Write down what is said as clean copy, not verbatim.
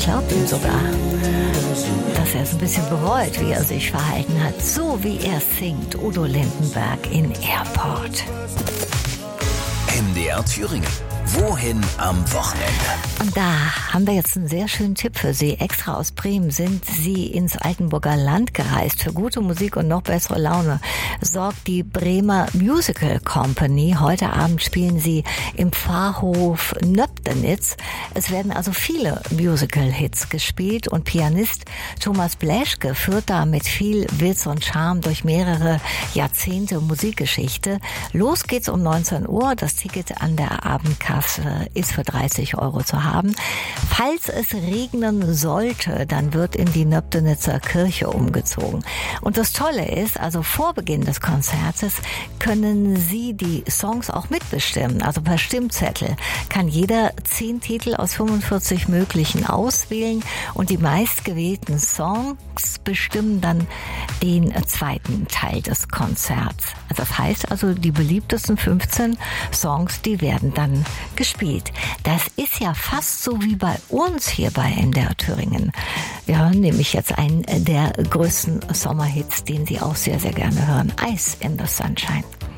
glaubt ihm sogar, dass er es ein bisschen bereut, wie er sich verhalten hat. So wie er singt, Udo Lindenberg in Airport. MDR Thüringen. Wohin am Wochenende? Und da haben wir jetzt einen sehr schönen Tipp für Sie. Extra aus Bremen sind Sie ins Altenburger Land gereist. Für gute Musik und noch bessere Laune sorgt die Bremer Musical Company. Heute Abend spielen sie im Pfarrhof Nöbdenitz. Es werden also viele Musical-Hits gespielt und Pianist Thomas Bleschke führt da mit viel Witz und Charme durch mehrere Jahrzehnte Musikgeschichte. Los geht's um 19 Uhr. Das Ticket an der Abendkasse ist für 30 € zu haben. Falls es regnen sollte, dann wird in die Nöbdenitzer Kirche umgezogen. Und das Tolle ist, also vor Beginn des Konzertes können Sie die Songs auch mitbestimmen. Also per Stimmzettel kann jeder 10 Titel aus 45 möglichen auswählen und die meistgewählten Songs bestimmen dann den zweiten Teil des Konzerts. Das heißt also, die beliebtesten 15 Songs, die werden dann gespielt. Das ist ja fast so wie bei uns hier bei MDR Thüringen. Wir hören nämlich jetzt einen der größten Sommerhits, den Sie auch sehr, sehr gerne hören. Ice in the Sunshine.